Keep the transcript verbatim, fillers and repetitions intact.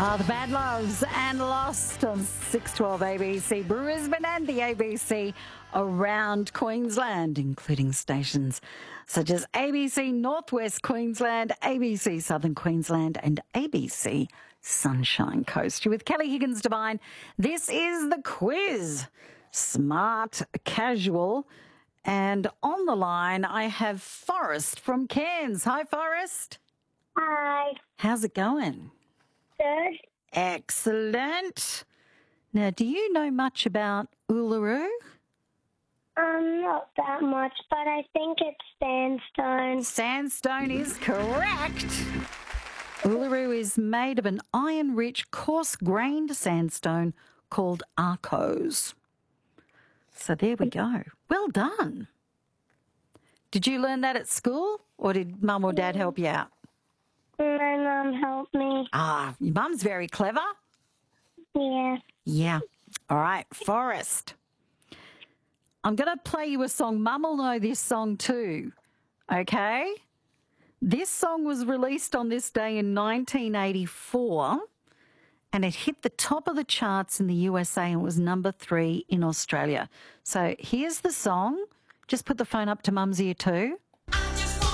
Ah, the Bad Loves and Lost on six twelve A B C Brisbane and the A B C around Queensland, including stations such as A B C Northwest Queensland, A B C Southern Queensland and A B C Sunshine Coast. You're with Kelly Higgins Devine. This is the quiz. Smart, casual. And on the line, I have Forrest from Cairns. Hi, Forrest. Hi. How's it going? Good. Excellent. Now, do you know much about Uluru? Um, not that much, but I think it's sandstone. Sandstone is correct. Uluru is made of an iron-rich, coarse-grained sandstone called arkose. So there we go. Well done. Did you learn that at school, or did Mum or Dad help you out? My mum helped me. Ah, your mum's very clever. Yeah. Yeah. All right, Forrest. I'm going to play you a song. Mum will know this song too, okay? This song was released on this day in nineteen eighty-four, and it hit the top of the charts in the U S A and was number three in Australia. So here's the song. Just put the phone up to Mum's ear too.